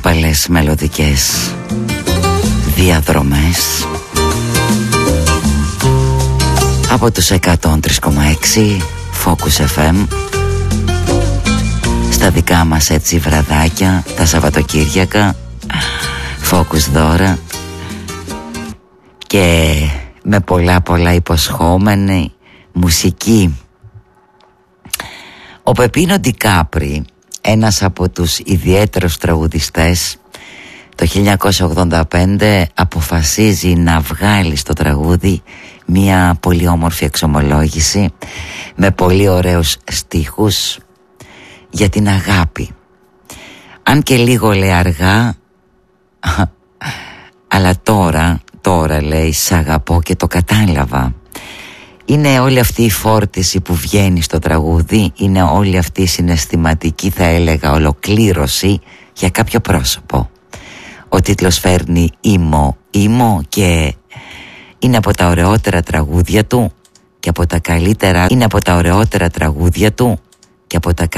απαλές μελωδικές διαδρομές από τους 103,6 Focus FM στα δικά μας έτσι βραδάκια, τα Σαββατοκύριακα, Focus δώρα και με πολλά υποσχόμενη μουσική. Ο Πεπίνο Ντικάπρι, ένας από τους ιδιαίτερους τραγουδιστές, το 1985 αποφασίζει να βγάλει στο τραγούδι μια πολύ όμορφη εξομολόγηση με πολύ ωραίους στίχους για την αγάπη. Αν και λίγο λέει αργά, αλλά τώρα λέει σ' αγαπώ και το κατάλαβα. Είναι όλη αυτή η φόρτιση που βγαίνει στο τραγούδι, είναι όλη αυτή η συναισθηματική, θα έλεγα, ολοκλήρωση για κάποιο πρόσωπο. Ο τίτλος φέρνει «Ήμο» και είναι από τα ωραιότερα τραγούδια του και από τα καλύτερα,